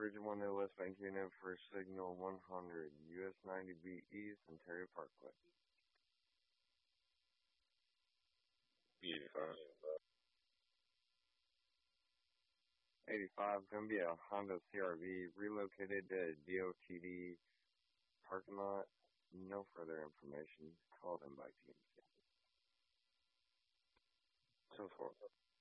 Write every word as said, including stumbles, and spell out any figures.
Bridge one to West Bank Unit for signal one hundred, U S ninety B East, Ontario Parkway. eighty-five. eighty-five, going to be a Honda C R V relocated to D O T D parking lot. No further information. Called in by T M C. So forth.